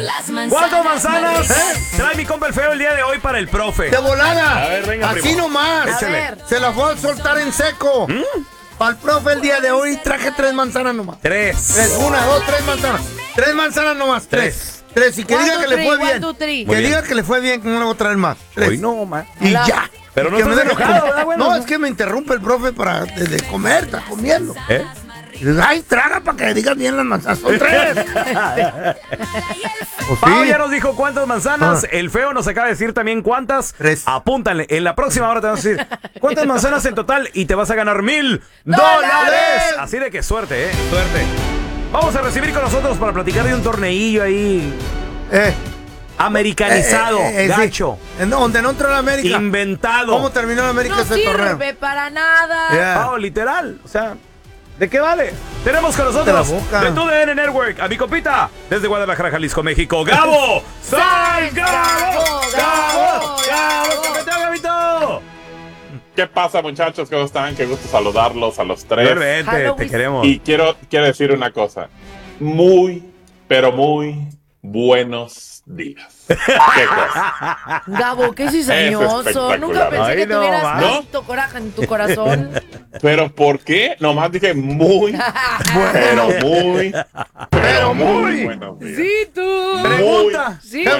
¿Cuántas manzanas trae mi compa el feo el día de hoy para el profe? De volada. A ver, venga, así primo. nomás. Échale. Se la fue a soltar en seco. Para el profe el día de hoy traje 3 manzanas nomás. 3. 1, 2, 3 manzanas. 3 manzanas nomás. 3. Y que diga que le fue bien. Que diga que le fue bien, que no le voy a traer más. 3. Hoy no, man. Y ya. Pero no Que me estás deje enojado, comer. ¿verdad, bueno? No, es que me interrumpe el profe para de comer, está comiendo. ¿Eh? Ay, traga para que digas bien las manzanas. Son 3. Pau ya nos dijo cuántas manzanas. El feo nos acaba de decir también cuántas. 3. Apúntale. En la próxima hora te vamos a decir cuántas manzanas en total y te vas a ganar $1,000. Así de que suerte, suerte. Vamos a recibir con nosotros para platicar de un torneillo ahí. Americanizado, gacho. Sí. Donde no entró la América. Inventado. ¿Cómo terminó la América No ese sirve torneo? para nada. Pau, literal. O sea, ¿de qué vale? Tenemos con nosotros de TUDN Network a mi compita desde Guadalajara, Jalisco, México, Gabo. ¡Sal, Gabo! ¡Gabo! ¿Qué tal, Gabito? ¿Qué pasa, muchachos? ¿Cómo están? Qué gusto saludarlos a los 3. Te queremos. Y quiero decir una cosa. Muy, pero muy buenos días. ¿Qué cosa? Gabo, qué cizañoso. Nunca pensé que tuvieras tanto coraje en tu corazón. ¿Pero por qué? Nomás dije muy, pero muy buenos días. Sí, tú. Pregunta. Sí.